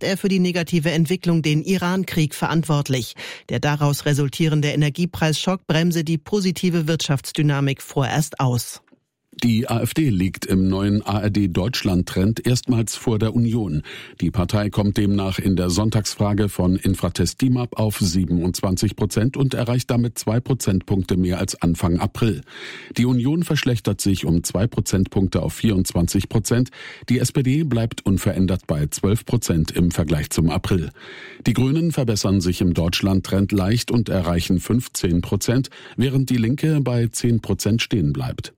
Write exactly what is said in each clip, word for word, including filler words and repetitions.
macht er für die negative Entwicklung den Iran-Krieg verantwortlich. Der daraus resultierende Energiepreisschock bremse die positive Wirtschaftsdynamik vorerst aus. Die AfD liegt im neuen A R D-Deutschland-Trend erstmals vor der Union. Die Partei kommt demnach in der Sonntagsfrage von Infratest DIMAP auf siebenundzwanzig Prozent und erreicht damit zwei Prozentpunkte mehr als Anfang April. Die Union verschlechtert sich um zwei Prozentpunkte auf vierundzwanzig Prozent. Die S P D bleibt unverändert bei zwölf Prozent im Vergleich zum April. Die Grünen verbessern sich im Deutschland-Trend leicht und erreichen fünfzehn Prozent, während die Linke bei zehn Prozent stehen bleibt.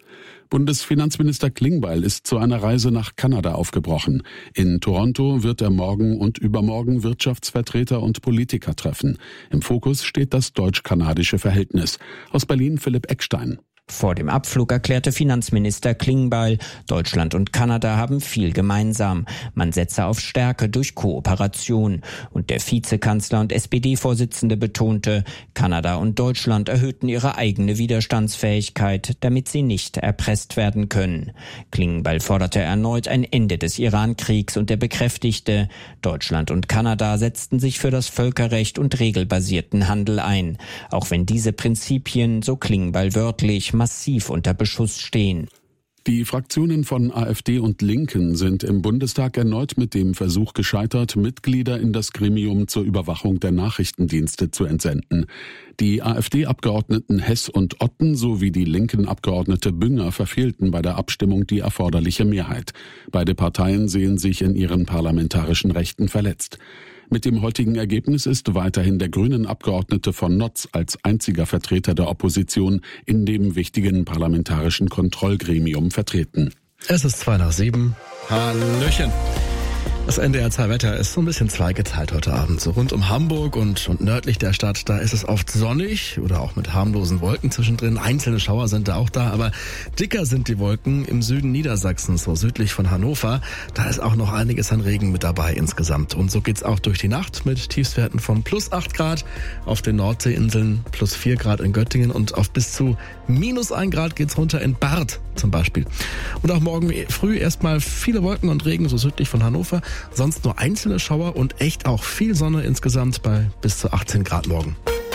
Bundesfinanzminister Klingbeil ist zu einer Reise nach Kanada aufgebrochen. In Toronto wird er morgen und übermorgen Wirtschaftsvertreter und Politiker treffen. Im Fokus steht das deutsch-kanadische Verhältnis. Aus Berlin Philipp Eckstein. Vor dem Abflug erklärte Finanzminister Klingbeil, Deutschland und Kanada haben viel gemeinsam. Man setze auf Stärke durch Kooperation. Und der Vizekanzler und S P D-Vorsitzende betonte, Kanada und Deutschland erhöhten ihre eigene Widerstandsfähigkeit, damit sie nicht erpresst werden können. Klingbeil forderte erneut ein Ende des Iran-Kriegs und er bekräftigte, Deutschland und Kanada setzten sich für das Völkerrecht und regelbasierten Handel ein. Auch wenn diese Prinzipien, so Klingbeil wörtlich, massiv unter Beschuss stehen. Die Fraktionen von AfD und Linken sind im Bundestag erneut mit dem Versuch gescheitert, Mitglieder in das Gremium zur Überwachung der Nachrichtendienste zu entsenden. Die AfD-Abgeordneten Hess und Otten sowie die linken Abgeordnete Bünger verfehlten bei der Abstimmung die erforderliche Mehrheit. Beide Parteien sehen sich in ihren parlamentarischen Rechten verletzt. Mit dem heutigen Ergebnis ist weiterhin der Grünen-Abgeordnete von Notz als einziger Vertreter der Opposition in dem wichtigen parlamentarischen Kontrollgremium vertreten. Es ist zwei nach sieben. Hallöchen. Das N D R zwei Wetter ist so ein bisschen zweigeteilt heute Abend. So rund um Hamburg und, und nördlich der Stadt, da ist es oft sonnig oder auch mit harmlosen Wolken zwischendrin. Einzelne Schauer sind da auch da, aber dicker sind die Wolken im Süden Niedersachsens, so südlich von Hannover. Da ist auch noch einiges an Regen mit dabei insgesamt. Und so geht's auch durch die Nacht mit Tiefstwerten von plus acht Grad auf den Nordseeinseln, plus vier Grad in Göttingen und auf bis zu minus ein Grad geht's runter in Barth zum Beispiel. Und auch morgen früh erstmal viele Wolken und Regen, so südlich von Hannover. Sonst nur einzelne Schauer und echt auch viel Sonne insgesamt bei bis zu achtzehn Grad morgen.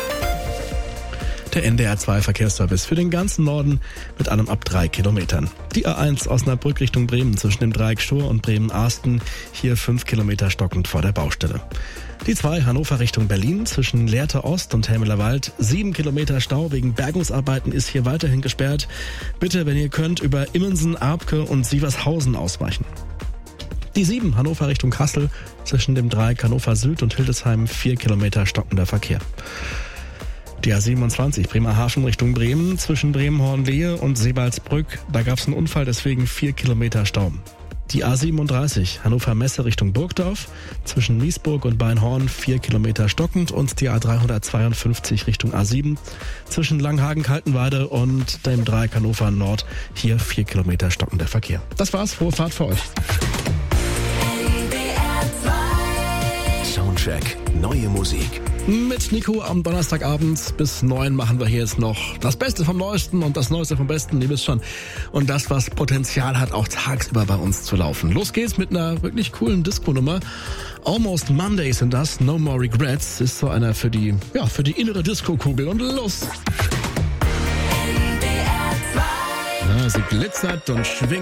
Der N D R zwei Verkehrsservice für den ganzen Norden mit allem ab drei Kilometern. Die A eins Osnabrück Richtung Bremen zwischen dem Dreieck Schur und Bremen-Arsten, hier fünf Kilometer stockend vor der Baustelle. Die zwei Hannover Richtung Berlin zwischen Lehrte Ost und Helmelerwald. Sieben Kilometer Stau wegen Bergungsarbeiten ist hier weiterhin gesperrt. Bitte, wenn ihr könnt, über Immensen, Arpke und Sievershausen ausweichen. Die sieben Hannover Richtung Kassel zwischen dem Dreieck Hannover Süd und Hildesheim vier Kilometer stockender Verkehr. Die A siebenundzwanzig Bremerhaven Richtung Bremen zwischen Bremen-Hornlehe und Sebalsbrück. Da gab es einen Unfall, deswegen vier Kilometer Stau. Die A siebenunddreißig Hannover Messe Richtung Burgdorf zwischen Miesburg und Beinhorn vier Kilometer stockend und die A dreihundertzweiundfünfzig Richtung A sieben zwischen Langhagen-Kaltenweide und dem Dreieck Hannover Nord hier vier Kilometer stockender Verkehr. Das war's, frohe Fahrt für euch. Soundcheck, neue Musik. Mit Nico am Donnerstagabend bis neun machen wir hier jetzt noch das Beste vom Neuesten und das Neueste vom Besten, ihr wisst schon. Und das, was Potenzial hat, auch tagsüber bei uns zu laufen. Los geht's mit einer wirklich coolen Disco-Nummer. Almost Mondays sind das, No More Regrets, ist so einer für die, ja, für die innere Disco-Kugel. Und los! Ja, sie glitzert und schwingt.